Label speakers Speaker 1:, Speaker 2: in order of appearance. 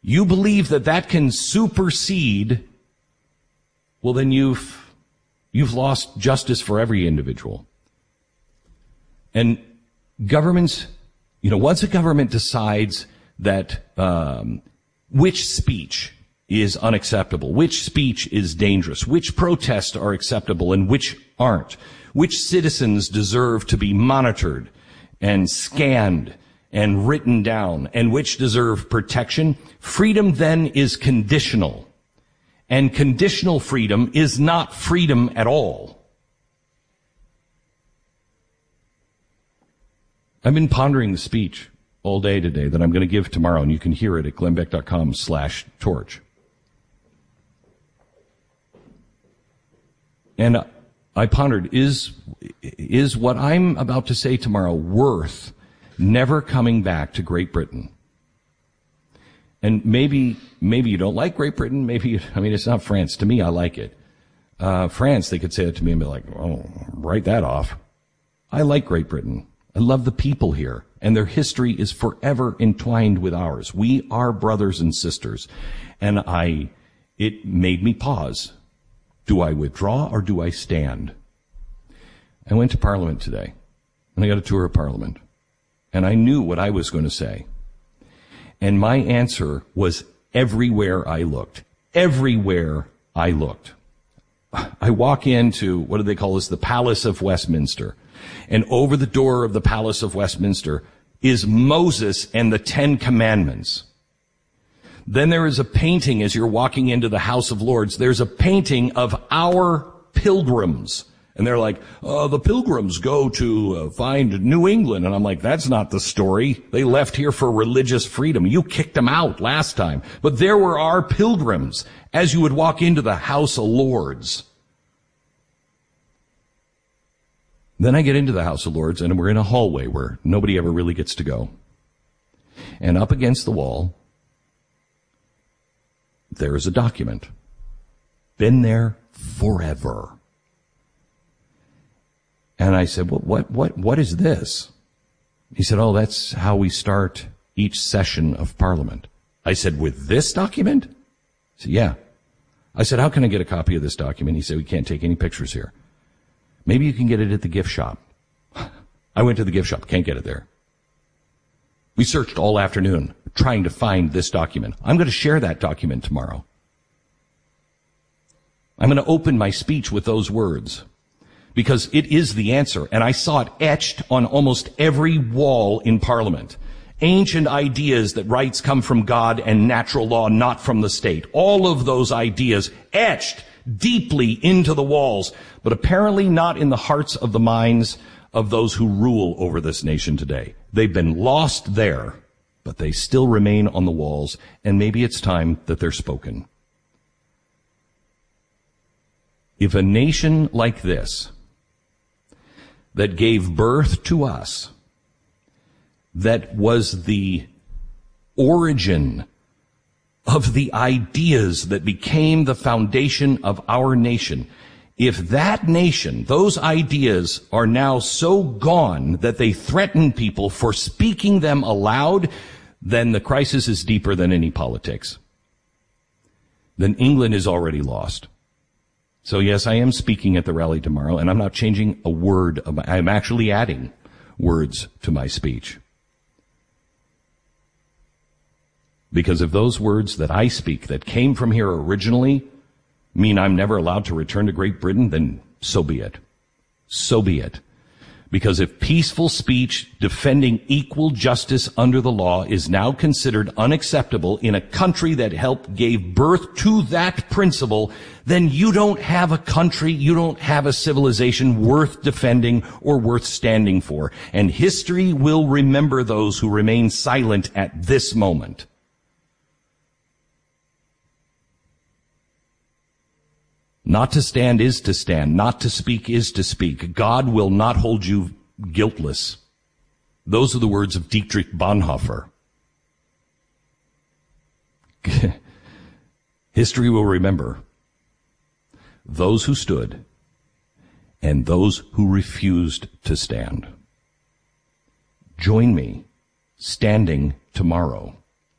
Speaker 1: you believe that that can supersede, well, then you've lost justice for every individual. And governments, once a government decides that which speech is unacceptable, which speech is dangerous, which protests are acceptable and which aren't, which citizens deserve to be monitored and scanned and written down, and which deserve protection, freedom then is conditional. And conditional freedom is not freedom at all. I've been pondering the speech all day today that I'm going to give tomorrow, and you can hear it at glennbeck.com/torch. And I pondered, is what I'm about to say tomorrow worth never coming back to Great Britain? And maybe you don't like Great Britain. It's not France. To me, I like it. France, they could say it to me and be like, oh, write that off. I like Great Britain. I love the people here, and their history is forever entwined with ours. We are brothers and sisters. And it made me pause. Do I withdraw or do I stand? I went to Parliament today, and I got a tour of Parliament, and I knew what I was going to say. And my answer was everywhere I looked. Everywhere I looked. I walk into, what do they call this, the Palace of Westminster. And over the door of the Palace of Westminster is Moses and the 10 Commandments. Then there is a painting as you're walking into the House of Lords. There's a painting of our pilgrims. And they're like, the pilgrims go to find New England. And I'm like, that's not the story. They left here for religious freedom. You kicked them out last time. But there were our pilgrims as you would walk into the House of Lords. Then I get into the House of Lords, and we're in a hallway where nobody ever really gets to go. And up against the wall, there is a document. Been there forever. And I said, well, what is this? He said, oh, that's how we start each session of Parliament. I said, with this document? He said, yeah. I said, how can I get a copy of this document? He said, we can't take any pictures here. Maybe you can get it at the gift shop. I went to the gift shop. Can't get it there. We searched all afternoon trying to find this document. I'm going to share that document tomorrow. I'm going to open my speech with those words because it is the answer. And I saw it etched on almost every wall in Parliament. Ancient ideas that rights come from God and natural law, not from the state. All of those ideas etched deeply into the walls, but apparently not in the hearts of the minds of those who rule over this nation today. They've been lost there, but they still remain on the walls, and maybe it's time that they're spoken. If a nation like this, that gave birth to us, that was the origin of the ideas that became the foundation of our nation, if that nation, those ideas are now so gone that they threaten people for speaking them aloud, then the crisis is deeper than any politics. Then England is already lost. So yes, I am speaking at the rally tomorrow, and I'm not changing a word. I'm actually adding words to my speech. Because if those words that I speak that came from here originally mean I'm never allowed to return to Great Britain, then so be it. So be it. Because if peaceful speech defending equal justice under the law is now considered unacceptable in a country that helped gave birth to that principle, then you don't have a country, you don't have a civilization worth defending or worth standing for. And history will remember those who remain silent at this moment. Not to stand is to stand. Not to speak is to speak. God will not hold you guiltless. Those are the words of Dietrich Bonhoeffer. History will remember those who stood and those who refused to stand. Join me standing tomorrow.